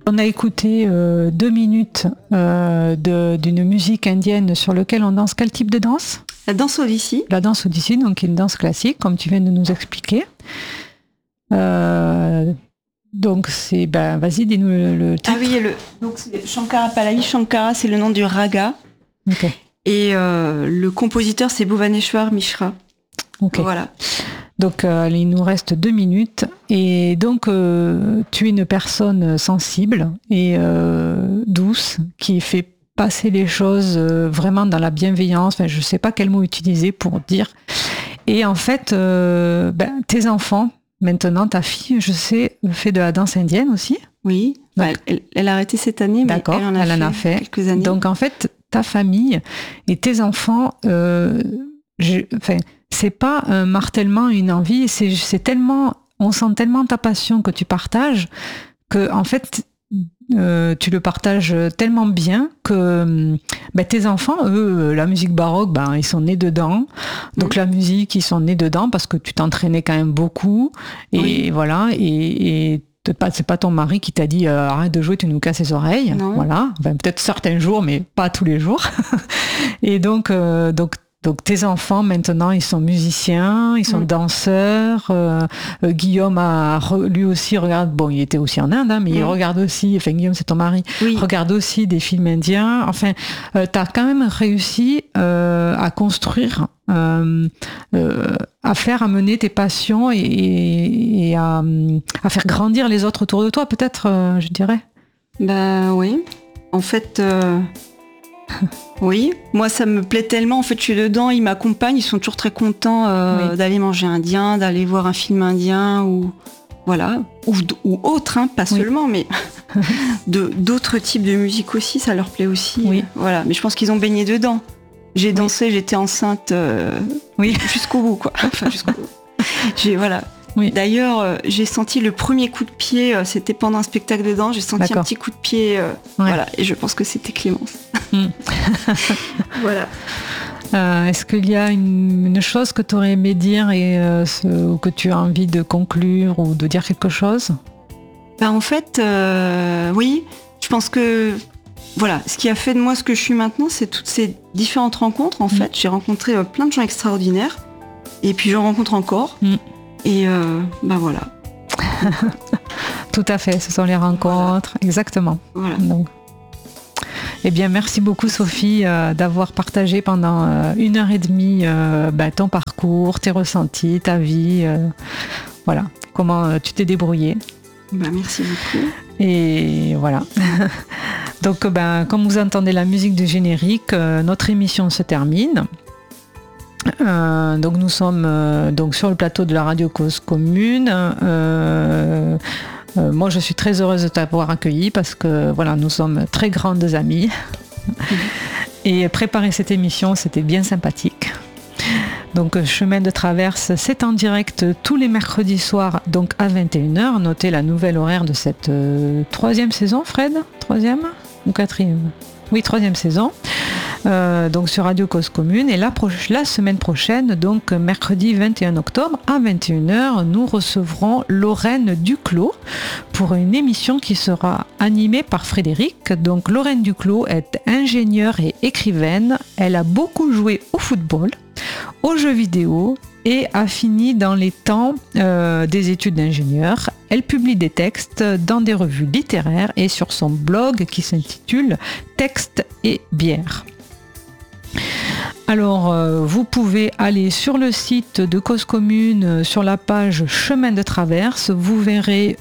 On a écouté 2 minutes d'une musique indienne sur laquelle on danse. Quel type de danse ? La danse Odissi. La danse Odissi, donc une danse classique, comme tu viens de nous expliquer. Donc c'est, vas-y, dis-nous le titre. Ah oui, donc c'est Shankara Pallavi. Shankara, c'est le nom du raga. Okay. Et le compositeur, c'est Bhuvaneshwar Mishra. Okay. Voilà. Donc il nous reste 2 minutes. Et donc tu es une personne sensible et douce qui fait passer les choses vraiment dans la bienveillance. Enfin, je ne sais pas quel mot utiliser pour dire. Et en fait, tes enfants, maintenant ta fille, je sais, fait de la danse indienne aussi. Oui, elle a arrêté cette année, mais d'accord, elle en a fait quelques années. Donc en fait, ta famille et tes enfants, c'est pas un martèlement, une envie, c'est tellement, on sent tellement ta passion que tu partages que en fait tu le partages tellement bien que tes enfants, eux, la musique baroque, ils sont nés dedans. Donc la musique, ils sont nés dedans parce que tu t'entraînais quand même beaucoup. Et voilà. Et c'est pas ton mari qui t'a dit arrête de jouer, tu nous casses les oreilles. Non. Voilà. Peut-être certains jours, mais pas tous les jours. Et donc tes enfants, maintenant, ils sont musiciens, ils sont danseurs. Guillaume lui aussi regarde, il était aussi en Inde, mais il regarde aussi, Guillaume, c'est ton mari, regarde aussi des films indiens. Enfin, t'as quand même réussi à construire, à mener tes passions et à faire grandir les autres autour de toi, peut-être, je dirais. Oui. En fait... Oui, moi ça me plaît tellement, en fait je suis dedans, ils m'accompagnent, ils sont toujours très contents d'aller manger indien, d'aller voir un film indien ou voilà, ou autre, pas seulement, mais d'autres types de musique aussi, ça leur plaît aussi. Voilà, mais je pense qu'ils ont baigné dedans. J'ai dansé, j'étais enceinte jusqu'au bout, quoi. Enfin, jusqu'au bout. Voilà. Oui. D'ailleurs, j'ai senti le premier coup de pied, c'était pendant un spectacle de danse, j'ai senti un petit coup de pied, voilà, et je pense que c'était Clémence. Voilà. Est-ce qu'il y a une chose que tu aurais aimé dire ou que tu as envie de conclure ou de dire quelque chose ? En fait, oui, je pense que voilà, ce qui a fait de moi ce que je suis maintenant, c'est toutes ces différentes rencontres. En fait, j'ai rencontré plein de gens extraordinaires, et puis j'en rencontre encore. Et voilà. Tout à fait, ce sont les rencontres, exactement. Voilà. Donc, eh bien, merci beaucoup Sophie d'avoir partagé pendant 1h30 ton parcours, tes ressentis, ta vie, voilà, comment tu t'es débrouillée. Merci beaucoup. Et voilà. Donc, comme vous entendez la musique du générique, notre émission se termine. Donc nous sommes sur le plateau de la Radio Cause Commune. Moi je suis très heureuse de t'avoir accueilli parce que voilà, nous sommes très grandes amies. Et préparer cette émission, c'était bien sympathique. Donc Chemin de Traverse, c'est en direct tous les mercredis soirs, donc à 21h. Notez la nouvelle horaire de cette 3e saison, Fred ? 3e ou 4e ? Oui, 3e saison. Donc sur Radio Cause Commune. Et la semaine prochaine, donc mercredi 21 octobre à 21h, nous recevrons Lorraine Duclos pour une émission qui sera animée par Frédéric. Donc Lorraine Duclos est ingénieure et écrivaine. Elle a beaucoup joué au football, aux jeux vidéo et a fini dans les temps des études d'ingénieur. Elle publie des textes dans des revues littéraires et sur son blog qui s'intitule Texte et bière. Alors, vous pouvez aller sur le site de Cause Commune, sur la page Chemin de Traverse. Vous verrez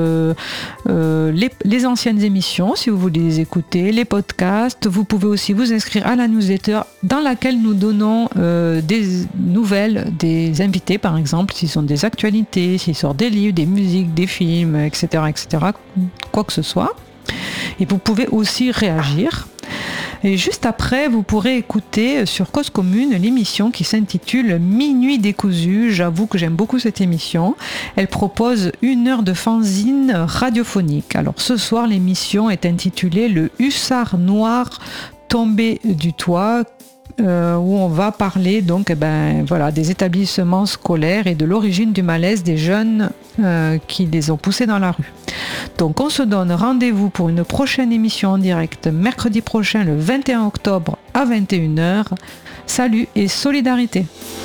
les anciennes émissions, si vous voulez les écouter, les podcasts. Vous pouvez aussi vous inscrire à la newsletter dans laquelle nous donnons des nouvelles des invités, par exemple, s'ils sont des actualités, s'ils sortent des livres, des musiques, des films, etc., quoi que ce soit. Et vous pouvez aussi réagir. Et juste après, vous pourrez écouter sur Cause Commune l'émission qui s'intitule Minuit décousu. J'avoue que j'aime beaucoup cette émission. Elle propose 1 heure de fanzine radiophonique. Alors ce soir, l'émission est intitulée Le hussard noir tombé du toit. où on va parler donc des établissements scolaires et de l'origine du malaise des jeunes qui les ont poussés dans la rue. Donc on se donne rendez-vous pour une prochaine émission en direct mercredi prochain, le 21 octobre à 21h. Salut et solidarité.